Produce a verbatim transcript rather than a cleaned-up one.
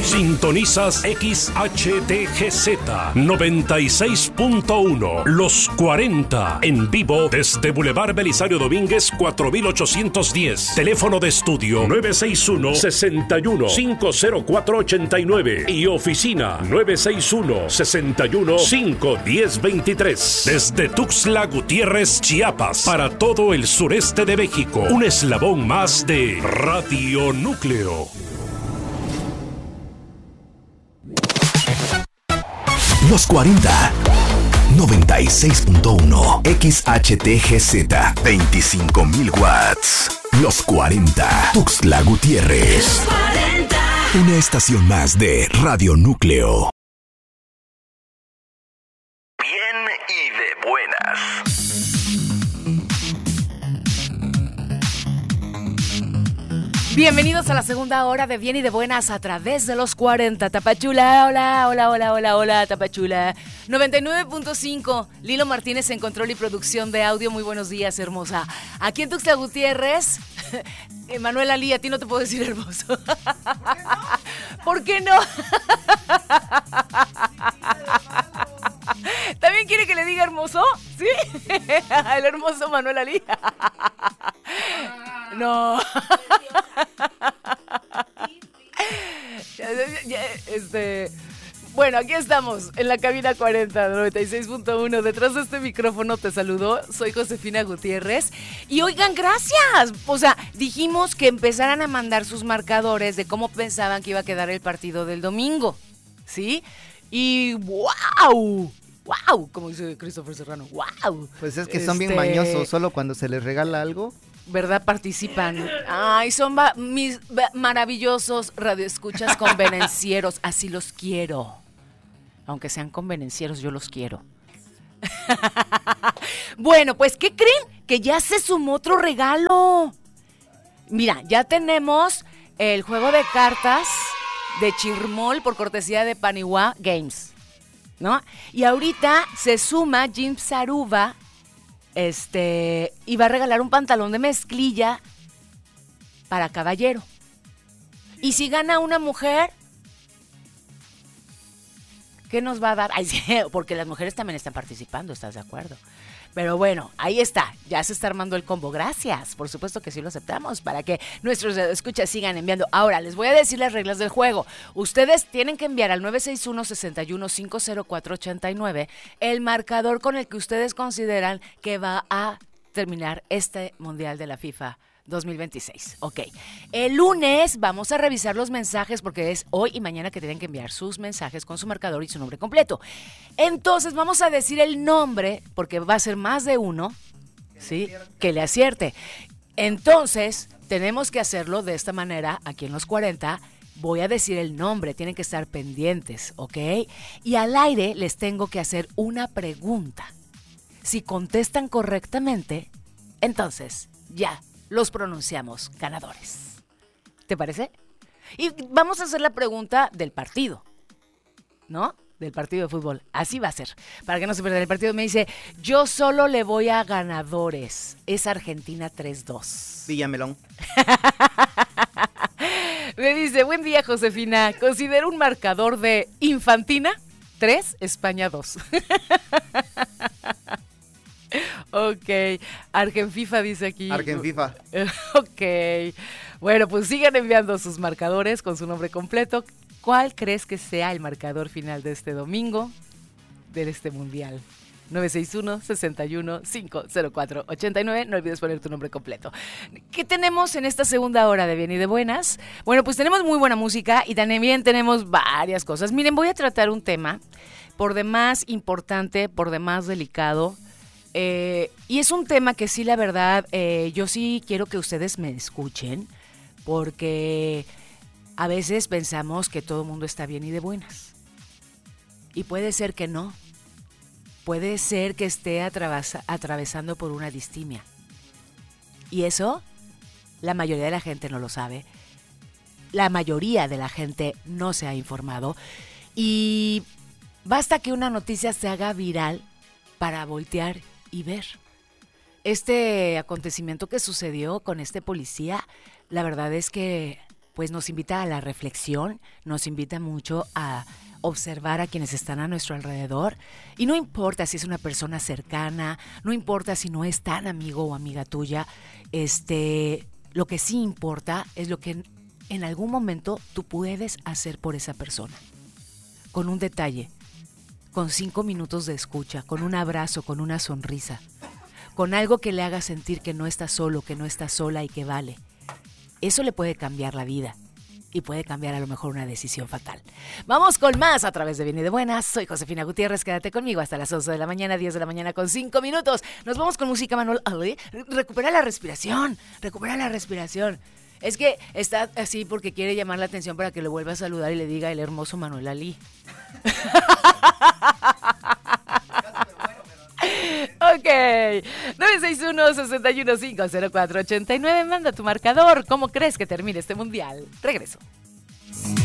Sintonizas X H T G Z noventa y seis punto uno. Los cuarenta en vivo desde Boulevard Belisario Domínguez cuatro mil ochocientos diez. Teléfono de estudio nueve seis uno, seis uno, cinco cero cuatro ocho nueve y oficina nueve seis uno, seis uno, cinco uno cero dos tres. Desde Tuxtla Gutiérrez, Chiapas, para todo el sureste de México. Un eslabón más de Radio Núcleo. Los cuarenta, noventa y seis punto uno. X H T G Z, veinticinco mil watts. Los cuarenta, Tuxtla Gutiérrez. Los cuarenta. Una estación más de Radio Núcleo. Bien y de buenas. Bienvenidos a la segunda hora de Bien y de Buenas a través de los cuarenta. Tapachula, hola, hola, hola, hola, hola, Tapachula. noventa y nueve punto cinco, Lilo Martínez en control y producción de audio. Muy buenos días, hermosa. Aquí en Tuxtla Gutiérrez, Manuel Ali, a ti no te puedo decir hermoso. ¿Por qué no? ¿Por qué no? ¿También quiere que le diga hermoso? ¿Sí? El hermoso Manuel Ali. No. Este, bueno, aquí estamos en la cabina cuarenta, noventa y seis punto uno. Detrás de este micrófono te saludo, soy Josefina Gutiérrez. Y oigan, gracias. O sea, dijimos que empezaran a mandar sus marcadores de cómo pensaban que iba a quedar el partido del domingo, ¿sí? Y ¡wow! ¡Wow! Como dice Christopher Serrano, ¡wow! Pues es que son este... bien mañosos, solo cuando se les regala algo. ¿Verdad? Participan. Ay, son va- mis va- maravillosos radioescuchas convenencieros. Así los quiero. Aunque sean convenencieros, yo los quiero. Bueno, pues, ¿qué creen? Que ya se sumó otro regalo. Mira, ya tenemos el juego de cartas de Chirmol por cortesía de Paniwá Games, ¿no? Y ahorita se suma Jim Saruba. Este, y va a regalar un pantalón de mezclilla para caballero. Y si gana una mujer, ¿qué nos va a dar? Ay, sí, porque las mujeres también están participando, ¿estás de acuerdo? Pero bueno, ahí está, ya se está armando el combo. Gracias, por supuesto que sí lo aceptamos, para que nuestros escuchas sigan enviando. Ahora, les voy a decir las reglas del juego. Ustedes tienen que enviar al nueve seis uno, seis uno, cinco cero cuatro ocho nueve el marcador con el que ustedes consideran que va a terminar este Mundial de la FIFA dos mil veintiséis. Ok. El lunes vamos a revisar los mensajes porque es hoy y mañana que tienen que enviar sus mensajes con su marcador y su nombre completo. Entonces vamos a decir el nombre porque va a ser más de uno, ¿sí? Que le acierte. Entonces tenemos que hacerlo de esta manera aquí en los cuarenta. Voy a decir el nombre, tienen que estar pendientes, ¿ok? Y al aire les tengo que hacer una pregunta. Si contestan correctamente, entonces ya los pronunciamos ganadores. ¿Te parece? Y vamos a hacer la pregunta del partido, ¿no? Del partido de fútbol. Así va a ser. Para que no se pierdan el partido, me dice, yo solo le voy a ganadores. Es Argentina tres dos. Villamelón. Me dice, buen día, Josefina. Considero un marcador de Infantina tres, España dos. Ok, Argenfifa dice aquí. Argenfifa. Ok, bueno, pues sigan enviando sus marcadores con su nombre completo. ¿Cuál crees que sea el marcador final de este domingo de este mundial? nueve seis uno, seis uno, cinco cero cuatro ocho nueve, no olvides poner tu nombre completo. ¿Qué tenemos en esta segunda hora de Bien y de Buenas? Bueno, pues tenemos muy buena música y también tenemos varias cosas. Miren, voy a tratar un tema por demás importante, por demás delicado. Eh, y es un tema que sí, la verdad, eh, yo sí quiero que ustedes me escuchen, porque a veces pensamos que todo el mundo está bien y de buenas. Y puede ser que no. Puede ser que esté atravesa- atravesando por una distimia. Y eso, la mayoría de la gente no lo sabe. La mayoría de la gente no se ha informado. Y basta que una noticia se haga viral para voltear y ver. Este acontecimiento que sucedió con este policía, la verdad es que pues nos invita a la reflexión, nos invita mucho a observar a quienes están a nuestro alrededor, y no importa si es una persona cercana, no importa si no es tan amigo o amiga tuya, este, lo que sí importa es lo que en, en algún momento tú puedes hacer por esa persona, con un detalle, con cinco minutos de escucha, con un abrazo, con una sonrisa, con algo que le haga sentir que no está solo, que no está sola y que vale. Eso le puede cambiar la vida y puede cambiar a lo mejor una decisión fatal. Vamos con más a través de Bien y de Buenas. Soy Josefina Gutiérrez, quédate conmigo hasta las once de la mañana, diez de la mañana con cinco minutos. Nos vamos con música, Manuel Ali. Recupera la respiración, recupera la respiración. Es que está así porque quiere llamar la atención para que lo vuelva a saludar y le diga el hermoso Manuel Ali. Ok, nueve seis uno, seis uno cinco, cero cuatro ocho nueve, manda tu marcador. ¿Cómo crees que termine este mundial? Regreso.